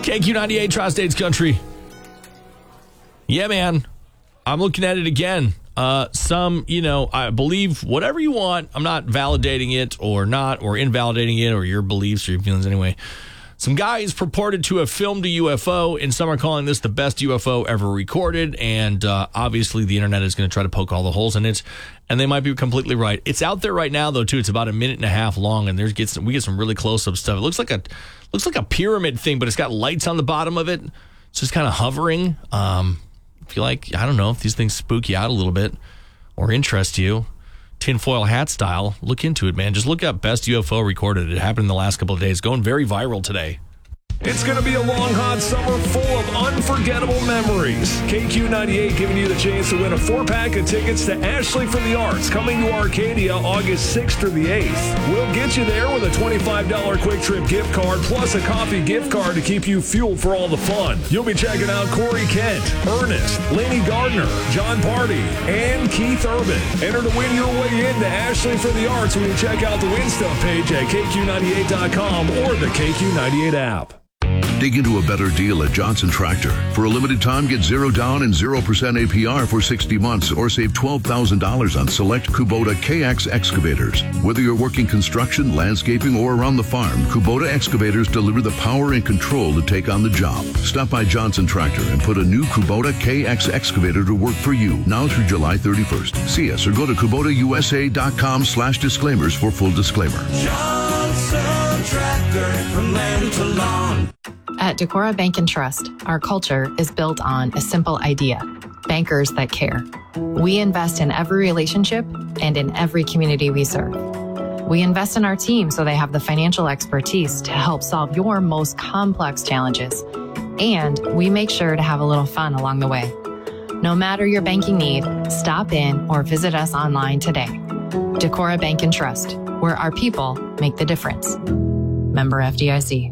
KQ98 Tri-States Country. Yeah, man. I'm looking at it again. I believe whatever you want. I'm not validating it or not, or invalidating it, or your beliefs or your feelings anyway. Some guys purported to have filmed a UFO, and some are calling this the best UFO ever recorded. And obviously, the internet is going to try to poke all the holes in it, and they might be completely right. It's out there right now, though. Too, it's about a minute and a half long, and we get some really close-up stuff. It looks like a pyramid thing, but it's got lights on the bottom of it. It's just kind of hovering. If you like, I don't know if these things spook you out a little bit or interest you, tinfoil hat style, look into it, man. Just look up best UFO recorded. It happened in the last couple of days. Going very viral today. It's going to be a long, hot summer full of unforgettable memories. KQ98 giving you the chance to win a 4-pack of tickets to Ashley for the Arts, coming to Arcadia August 6th through the 8th. We'll get you there with a $25 Quick Trip gift card plus a coffee gift card to keep you fueled for all the fun. You'll be checking out Corey Kent, Ernest, Lainey Gardner, John Party, and Keith Urban. Enter to win your way into Ashley for the Arts when you check out the Win Stuff page at KQ98.com or the KQ98 app. Dig into a better deal at Johnson Tractor. For a limited time, get 0 down and 0% APR for 60 months or save $12,000 on select Kubota KX excavators. Whether you're working construction, landscaping, or around the farm, Kubota excavators deliver the power and control to take on the job. Stop by Johnson Tractor and put a new Kubota KX excavator to work for you now through July 31st. See us or go to KubotaUSA.com/disclaimers for full disclaimer. Johnson Tractor, from land to lawn. At Decorah Bank and Trust, our culture is built on a simple idea: bankers that care. We invest in every relationship and in every community we serve. We invest in our team so they have the financial expertise to help solve your most complex challenges. And we make sure to have a little fun along the way. No matter your banking need, stop in or visit us online today. Decorah Bank and Trust, where our people make the difference. Member FDIC.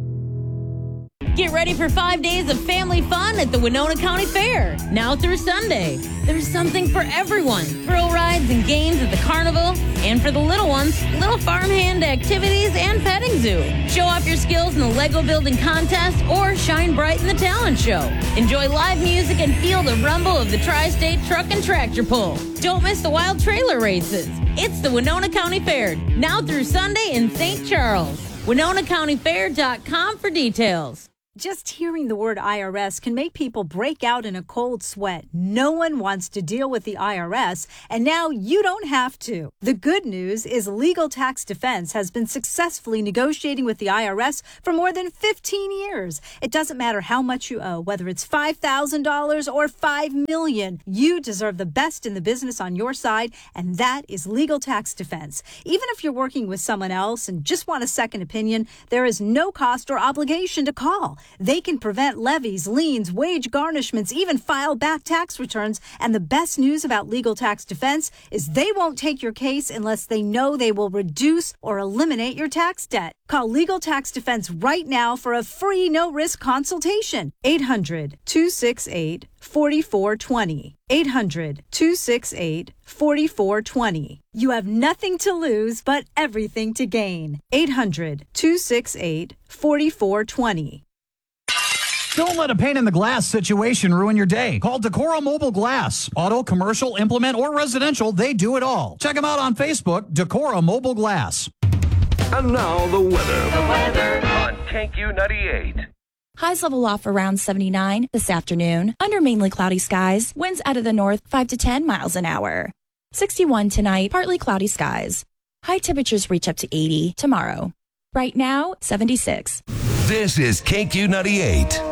Get ready for 5 days of family fun at the Winona County Fair, now through Sunday. There's something for everyone. Thrill rides and games at the carnival. And for the little ones, little farmhand activities and petting zoo. Show off your skills in the Lego building contest or shine bright in the talent show. Enjoy live music and feel the rumble of the Tri-State Truck and Tractor Pull. Don't miss the wild trailer races. It's the Winona County Fair, now through Sunday in St. Charles. WinonaCountyFair.com for details. Just hearing the word IRS can make people break out in a cold sweat. No one wants to deal with the IRS, and now you don't have to. The good news is Legal Tax Defense has been successfully negotiating with the IRS for more than 15 years. It doesn't matter how much you owe, whether it's $5,000 or $5 million. You deserve the best in the business on your side, and that is Legal Tax Defense. Even if you're working with someone else and just want a second opinion, there is no cost or obligation to call. They can prevent levies, liens, wage garnishments, even file back tax returns. And the best news about Legal Tax Defense is they won't take your case unless they know they will reduce or eliminate your tax debt. Call Legal Tax Defense right now for a free no-risk consultation. 800-268-4420. 800-268-4420. You have nothing to lose but everything to gain. 800-268-4420. Don't let a pane in the glass situation ruin your day. Call Decorah Mobile Glass. Auto, commercial, implement, or residential, they do it all. Check them out on Facebook, Decorah Mobile Glass. And now the weather. The weather on KQ98. Highs level off around 79 this afternoon. Under mainly cloudy skies. Winds out of the north 5 to 10 miles an hour. 61 tonight, partly cloudy skies. High temperatures reach up to 80 tomorrow. Right now, 76. This is KQ98.